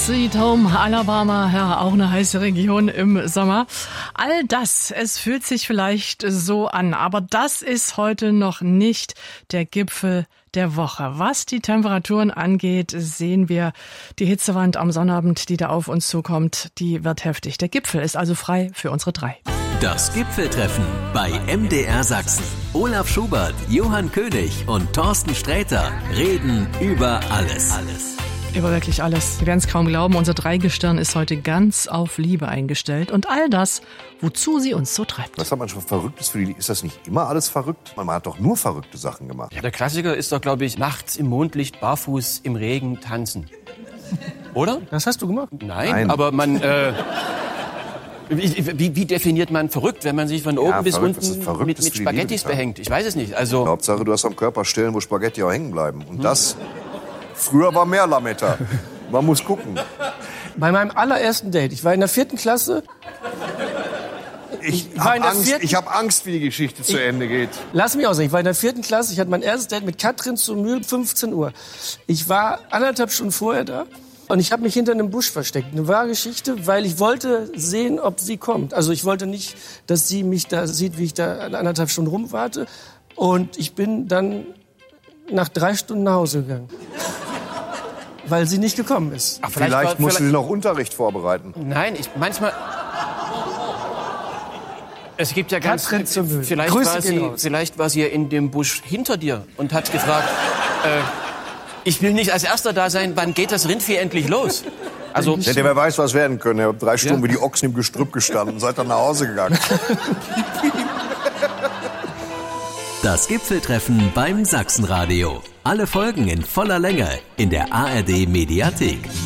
Sweet Home Alabama, ja, auch eine heiße Region im Sommer. All das, es fühlt sich vielleicht so an, aber das ist heute noch nicht der Gipfel der Woche. Was die Temperaturen angeht, sehen wir die Hitzewand am Sonnabend, die da auf uns zukommt, die wird heftig. Der Gipfel ist also frei für unsere 3. Das Gipfeltreffen bei MDR Sachsen. Olaf Schubert, Johann König und Thorsten Sträter reden über alles. Über wirklich alles. Sie werden es kaum glauben, unser Dreigestirn ist heute ganz auf Liebe eingestellt. Und all das, wozu sie uns so treibt. Was hat man schon Verrücktes für die? Ist das nicht immer alles verrückt? Man hat doch nur verrückte Sachen gemacht. Ja, der Klassiker ist doch, glaube ich, nachts im Mondlicht, barfuß, im Regen tanzen. Oder? Das hast du gemacht? Nein. Aber man... Wie definiert man verrückt, wenn man sich von oben bis unten mit Spaghettis behängt? Ich weiß es nicht. Also Hauptsache, du hast am Körper Stellen, wo Spaghetti auch hängen bleiben. Und das, früher war mehr Lametta. Man muss gucken. Bei meinem allerersten Date, ich war in der 4. Klasse. Ich habe Angst, wie die Geschichte zu Ende geht. Lass mich ausreden. Ich war in der 4. Klasse, ich hatte mein erstes Date mit Katrin zu Mühl, 15 Uhr. Ich war 1,5 Stunden vorher da. Und ich habe mich hinter einem Busch versteckt. Eine wahre Geschichte, weil ich wollte sehen, ob sie kommt. Also ich wollte nicht, dass sie mich da sieht, wie ich da 1,5 Stunden rumwarte. Und ich bin dann nach 3 Stunden nach Hause gegangen. Weil sie nicht gekommen ist. Ach, vielleicht musst du noch Unterricht vorbereiten. Nein, manchmal... Es gibt ja ganz... Vielleicht war sie ja in dem Busch hinter dir und hat gefragt... Ich will nicht als Erster da sein, wann geht das Rindvieh endlich los? Also, hätte wer weiß, was werden können. Ihr habt 3 Stunden wie die Ochsen im Gestrüpp gestanden und seid dann nach Hause gegangen. Das Gipfeltreffen beim Sachsenradio. Alle Folgen in voller Länge in der ARD Mediathek.